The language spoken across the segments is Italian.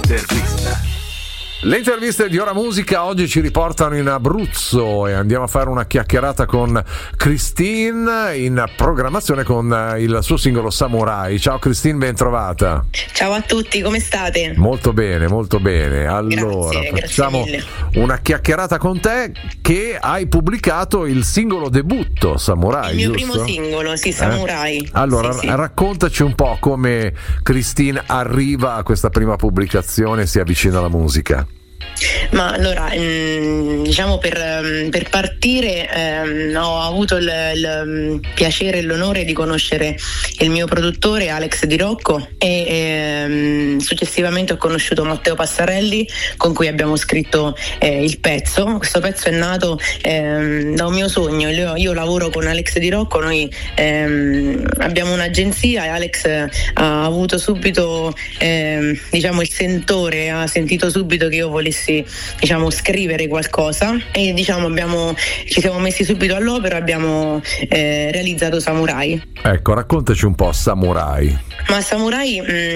L'intervista. Le interviste di Ora Musica oggi ci riportano in Abruzzo e andiamo a fare una chiacchierata con Christine, in programmazione con il suo singolo Samurai. Ciao Christine, ben trovata. Ciao a tutti, come state? Molto bene, molto bene. Allora, facciamo una chiacchierata con te, che hai pubblicato il singolo debutto Samurai, il mio giusto? Primo singolo, sì, Samurai. Allora, sì. Raccontaci un po' come Christine arriva a questa prima pubblicazione e si avvicina alla musica. Ma allora, diciamo per partire ho avuto il piacere e l'onore di conoscere il mio produttore Alex Di Rocco e successivamente ho conosciuto Matteo Passarelli, con cui abbiamo scritto il pezzo. Questo pezzo è nato da un mio sogno. Io lavoro con Alex Di Rocco, noi abbiamo un'agenzia e Alex ha avuto subito diciamo il sentore, ha sentito subito che io volessi scrivere qualcosa e ci siamo messi subito all'opera e abbiamo realizzato Samurai. Ecco, raccontaci un po' Samurai. Ma Samurai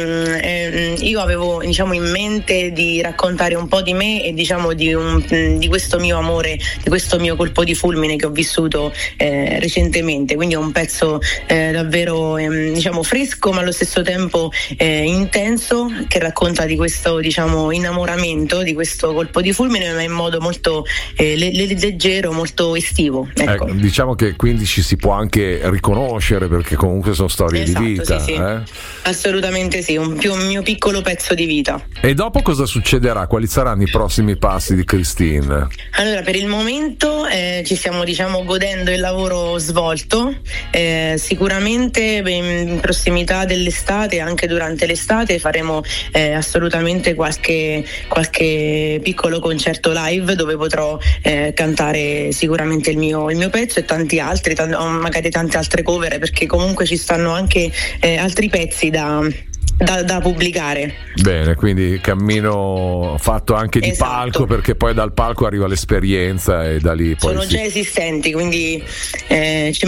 io avevo in mente di raccontare un po' di me e di questo mio amore, di questo mio colpo di fulmine che ho vissuto recentemente, quindi è un pezzo davvero fresco ma allo stesso tempo intenso, che racconta di questo innamoramento, di questo colpo di fulmine, ma in modo molto leggero, molto estivo. Ecco. Diciamo che quindi ci si può anche riconoscere, perché comunque sono storie di vita. Sì. Assolutamente sì, un mio piccolo pezzo di vita. E dopo cosa succederà? Quali saranno i prossimi passi di Christine? Allora, per il momento ci stiamo godendo il lavoro svolto. Sicuramente in prossimità dell'estate, anche durante l'estate, faremo assolutamente qualche piccolo concerto live dove potrò cantare sicuramente il mio pezzo e tanti altri, magari tante altre cover, perché comunque ci stanno anche altri pezzi da pubblicare. Bene, quindi cammino fatto anche di palco, perché poi dal palco arriva l'esperienza e da lì poi sono già esistenti, quindi ci